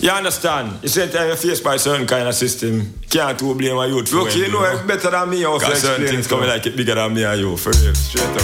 You understand? You said you're faced by certain kind of system. Can't too blame a youth for Look, you know it better than me. Because certain things coming like it bigger than me and you. For real. Straight up.